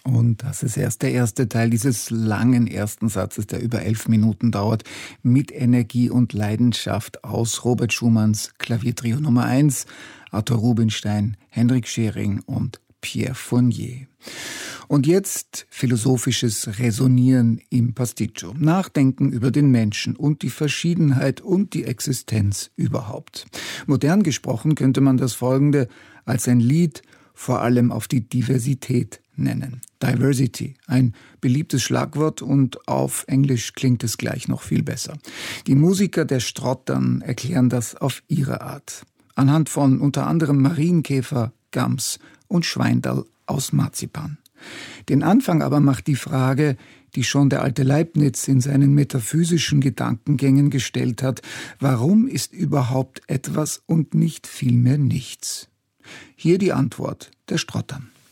Und das ist erst der erste Teil dieses langen ersten Satzes, der über 11 Minuten dauert, mit Energie und Leidenschaft aus Robert Schumanns Klaviertrio Nummer 1, Arthur Rubinstein, Henrik Schering und Pierre Fournier. Und jetzt philosophisches Resonieren im Pasticcio. Nachdenken über den Menschen und die Verschiedenheit und die Existenz überhaupt. Modern gesprochen könnte man das Folgende als ein Lied vor allem auf die Diversität nennen. Diversity, ein beliebtes Schlagwort, und auf Englisch klingt es gleich noch viel besser. Die Musiker der Strottern erklären das auf ihre Art. Anhand von unter anderem Marienkäfer, Gams und Schweindall aus Marzipan. Den Anfang aber macht die Frage, die schon der alte Leibniz in seinen metaphysischen Gedankengängen gestellt hat: Warum ist überhaupt etwas und nicht vielmehr nichts? Hier die Antwort der Strottern.